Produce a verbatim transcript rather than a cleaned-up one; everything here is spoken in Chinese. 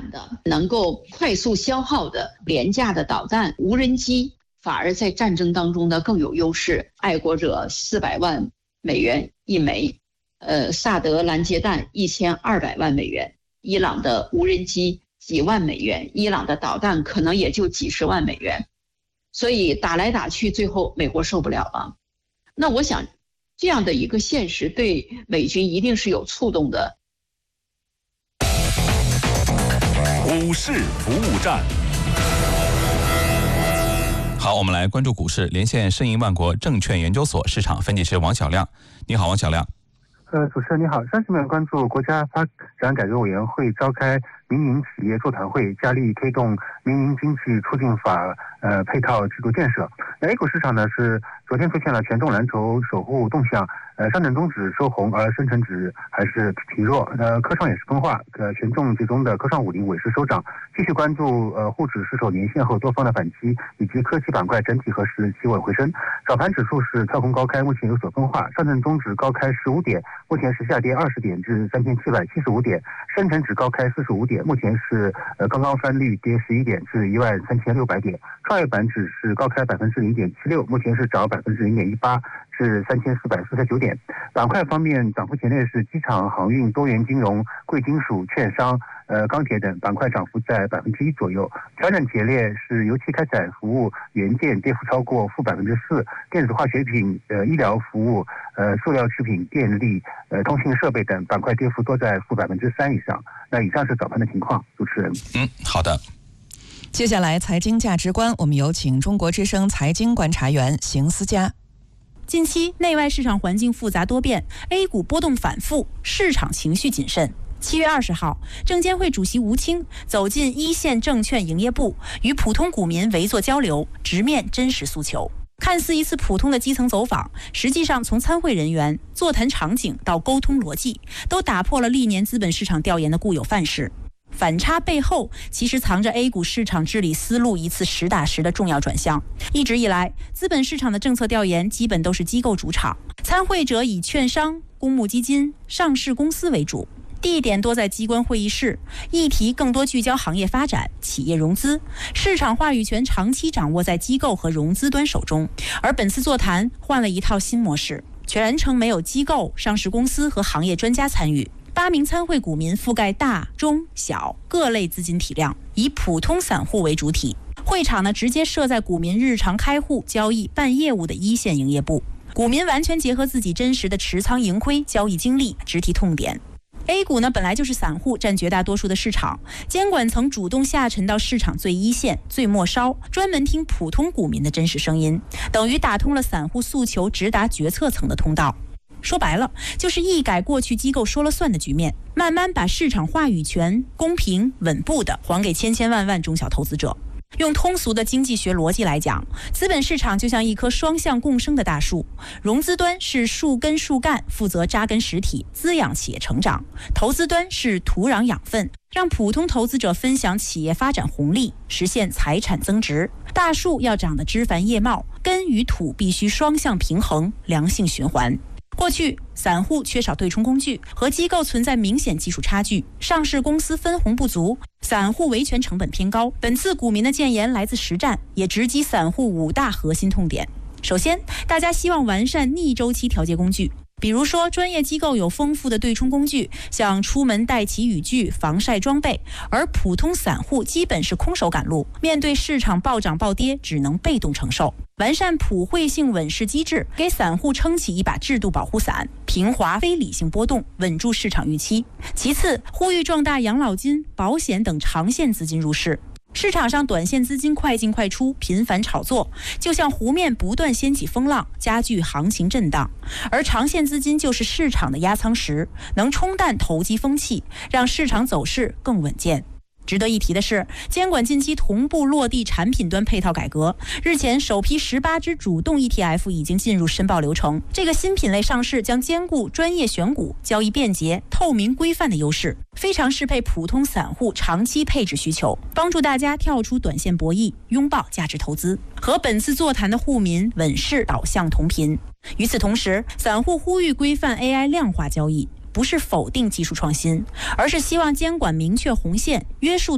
产的、能够快速消耗的廉价的导弹、无人机，反而在战争当中呢更有优势。爱国者四百万美元一枚，呃，萨德拦截弹一千二百万美元，伊朗的无人机几万美元，伊朗的导弹可能也就几十万美元。所以打来打去，最后美国受不了了。那我想，这样的一个现实对美军一定是有触动的。 股市服务站。好，我们来关注股市，连线申银万国证券研究所市场分析师王小亮。你好，王小亮。 呃，主持人你好，上期我们关注国家发展改革委员会召开民营企业座谈会，加力推动民营经济促进法呃配套制度建设。那 A 股市场呢是昨天出现了权重蓝筹守护动向，呃，上证综指收红，而深成指还是疲弱。呃，科创也是分化，呃，权重集中的科创五零尾市收涨。继续关注呃沪指失守年线后多方的反击，以及科技板块整体和市企稳回升。早盘指数是跳空高开，目前有所分化。上证综指高开十五点，目前是下跌二十点至三千七百七十五点。深成指高开四十五点，目前是呃刚刚翻绿，跌十一点至一万三千六百点。创业板指是高开百分之零点七六，目前是涨百分之零点一八。是三千四百四十九点。板块方面，涨幅前列是机场、航运、多元金融、贵金属、券商、呃钢铁等板块，涨幅在百分之一左右。调整前列是油气开采服务、元件跌幅超过负百分之四，电子化学品、呃医疗服务、呃塑料制品、电力、呃通信设备等板块跌幅多在负百分之三以上。那以上是早盘的情况，主持人。 嗯，好的。 接下来财经价值观，我们有请中国之声财经观察员邢思佳。 近期内外市场环境复杂多变 ，A 股波动反复，市场情绪谨慎。七月二十号，证监会主席吴清走进一线证券营业部，与普通股民围坐交流，直面真实诉求。看似一次普通的基层走访，实际上从参会人员、座谈场景到沟通逻辑，都打破了历年资本市场调研的固有范式。反差背后其实藏着 A 股市场治理思路一次实打实的重要转向。一直以来，资本市场的政策调研基本都是机构主场，参会者以券商、公募基金、上市公司为主，地点多在机关会议室，议题更多聚焦行业发展、企业融资，市场话语权长期掌握在机构和融资端手中。而本次座谈换了一套新模式，全程没有机构、上市公司和行业专家参与。八名参会股民覆盖大、中、小各类资金体量，以普通散户为主体。会场呢，直接设在股民日常开户、交易、办业务的一线营业部，股民完全结合自己真实的持仓盈亏、交易经历，直提痛点。A 股呢，本来就是散户占绝大多数的市场，监管层主动下沉到市场最一线、最末梢，专门听普通股民的真实声音，等于打通了散户诉求直达决策层的通道。说白了，就是一改过去机构说了算的局面，慢慢把市场话语权公平稳步的还给千千万万中小投资者。用通俗的经济学逻辑来讲，资本市场就像一棵双向共生的大树，融资端是树根树干，负责扎根实体，滋养企业成长；投资端是土壤养分，让普通投资者分享企业发展红利，实现财产增值。大树要长得枝繁叶茂，根与土必须双向平衡，良性循环。过去散户缺少对冲工具，和机构存在明显技术差距，上市公司分红不足，散户维权成本偏高。本次股民的建言来自实战，也直击散户五大核心痛点。首先，大家希望完善逆周期调节工具，比如说专业机构有丰富的对冲工具，像出门带齐雨具、防晒装备，而普通散户基本是空手赶路，面对市场暴涨暴跌只能被动承受。完善普惠性稳市机制，给散户撑起一把制度保护伞，平滑非理性波动，稳住市场预期。其次，呼吁壮大养老金、保险等长线资金入市。市场上短线资金快进快出，频繁炒作，就像湖面不断掀起风浪，加剧行情震荡。而长线资金就是市场的压舱石，能冲淡投机风气，让市场走势更稳健。值得一提的是，监管近期同步落地产品端配套改革。日前，首批十八只主动 E T F 已经进入申报流程。这个新品类上市将兼顾专业选股、交易便捷、透明规范的优势，非常适配普通散户长期配置需求，帮助大家跳出短线博弈，拥抱价值投资。和本次座谈的户民稳市导向同频。与此同时，散户呼吁规范 A I 量化交易，不是否定技术创新，而是希望监管明确红线，约束